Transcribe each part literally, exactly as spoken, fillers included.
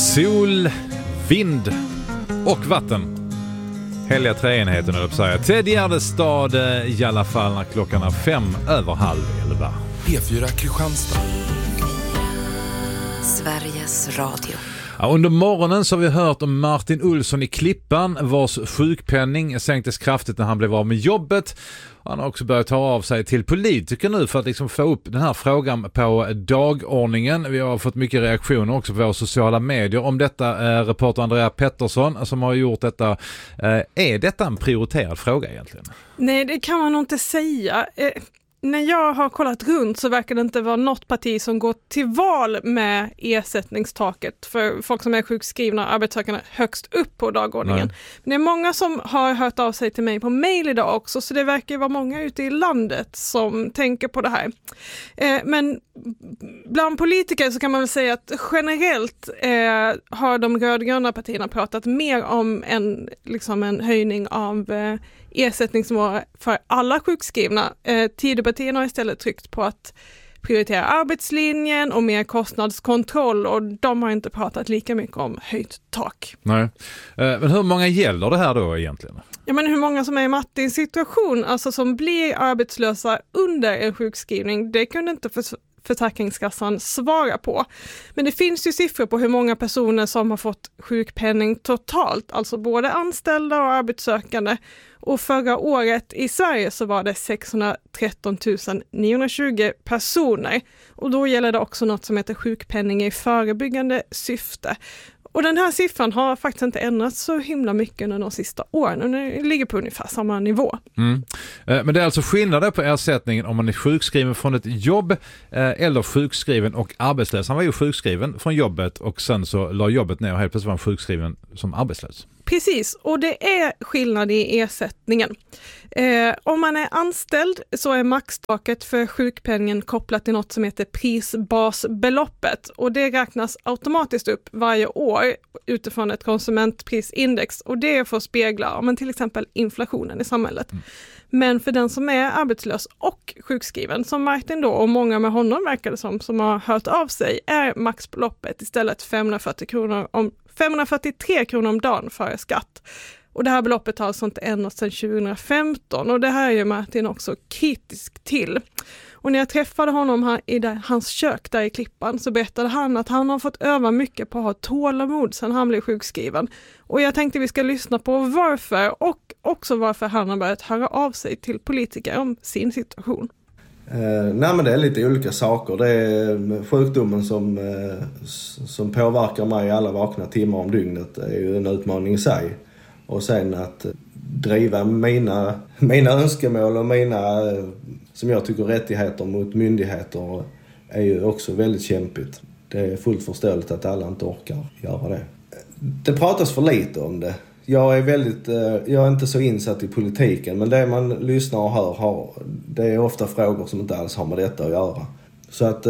Sol, vind och vatten. Heliga treenheten, eller på säga. Ted Gärdestad i alla fall när klockan är fem över halv elva. P fyra Kristianstad. Sveriges Radio. Ja, under morgonen så har vi hört om Martin Olsson i Klippan vars sjukpenning sänktes kraftigt när han blev av med jobbet. Han har också börjat ta av sig till politiker nu för att liksom få upp den här frågan på dagordningen. Vi har fått mycket reaktioner också på våra sociala medier om detta. Eh, reporter Andrea Pettersson som har gjort detta. Eh, är detta en prioriterad fråga egentligen? Nej, det kan man nog inte säga. Eh, när jag har kollat runt så verkar det inte vara något parti som går till val med ersättningstaket för folk som är sjukskrivna och arbetssökande högst upp på dagordningen. Nej. Men det är många som har hört av sig till mig på mejl idag också, så det verkar vara många ute i landet som tänker på det här. Eh, men bland politiker så kan man väl säga att generellt eh, har de rödgröna partierna pratat mer om en, liksom en höjning av eh, ersättningsnivåer för alla sjukskrivna. Eh, Tidöpartierna har istället tryckt på att prioritera arbetslinjen och mer kostnadskontroll, och de har inte pratat lika mycket om höjt tak. Nej. Eh, men hur många gäller det här då egentligen? Ja, men hur många som är i Martins situation, alltså som blir arbetslösa under en sjukskrivning, det kunde inte för Försäkringskassan svara på. Men det finns ju siffror på hur många personer som har fått sjukpenning totalt, alltså både anställda och arbetssökande. Och förra året i Sverige så var det sexhundratretton tusen niohundratjugo personer. Och då gäller det också något som heter sjukpenning i förebyggande syfte. Och den här siffran har faktiskt inte ändrats så himla mycket under de sista åren. Och den ligger på ungefär samma nivå. Mm. Men det är alltså skillnader på ersättningen om man är sjukskriven från ett jobb eller sjukskriven och arbetslös. Han var ju sjukskriven från jobbet och sen så la jobbet ner och helt plötsligt var han sjukskriven som arbetslös. Precis, och det är skillnad i ersättningen. Eh, om man är anställd så är maxtaket för sjukpenningen kopplat till något som heter prisbasbeloppet, och det räknas automatiskt upp varje år utifrån ett konsumentprisindex, och det får spegla men till exempel inflationen i samhället. Mm. Men för den som är arbetslös och sjukskriven, som Martin då och många med honom verkar det som, som har hört av sig, är maxbeloppet istället femhundrafyrtio kronor om, femhundrafyrtiotre kronor om dagen före skatt. Och det här beloppet har alltså inte ändrats sedan tjugohundrafemton, och det här är ju Martin också kritisk till. Och när jag träffade honom här i där, hans kök där i Klippan, så berättade han att han har fått öva mycket på att ha tålamod sedan han blev sjukskriven. Och jag tänkte vi ska lyssna på varför, och också varför han har börjat höra av sig till politiker om sin situation. Eh, nej men det är lite olika saker. Det är sjukdomen som, eh, som påverkar mig alla vakna timmar om dygnet är ju en utmaning i sig. Och sen att driva mina, mina önskemål och mina, som jag tycker, rättigheter mot myndigheter är ju också väldigt kämpigt. Det är fullt förståeligt att alla inte orkar göra det. Det pratas för lite om det. Jag är väldigt, jag är inte så insatt i politiken, men det man lyssnar och hör har, det är ofta frågor som inte alls har med detta att göra. Så att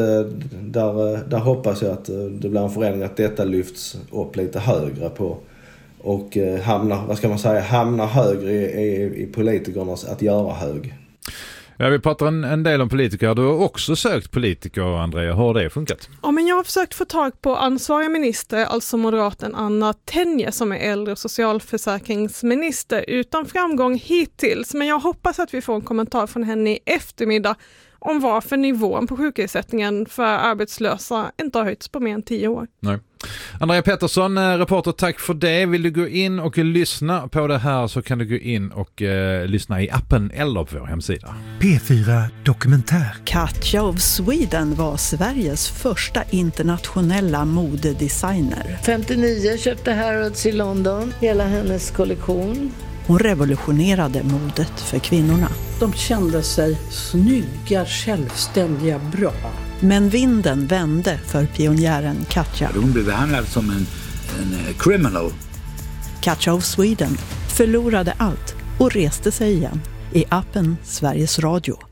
där, där hoppas jag att det blir en förändring, att detta lyfts upp lite högre på och hamnar, vad ska man säga, hamnar högre i, i, i politikernas att göra hög. Ja, vi pratar en, en del om politiker. Du har också sökt politiker, Andrea. Hur har det funkat? Ja, men jag har försökt få tag på ansvariga minister, alltså moderaten Anna Tenje som är äldre- och socialförsäkringsminister, utan framgång hittills. Men jag hoppas att vi får en kommentar från henne i eftermiddag om varför nivån på sjukersättningen för arbetslösa inte har höjts på mer än tio år. Nej. Andrea Pettersson, reporter, tack för det. Vill du gå in och lyssna på det här så kan du gå in och eh, lyssna i appen eller på vår hemsida. P fyra Dokumentär. Katja of Sweden var Sveriges första internationella modedesigner. femtionio köpte Harrods i London hela hennes kollektion. Hon revolutionerade modet för kvinnorna. De kände sig snygga, självständiga, bra. Men vinden vände för pionjären Katja. Hon blev behandlad som en, en criminal. Katja of Sweden förlorade allt och reste sig igen i appen Sveriges Radio.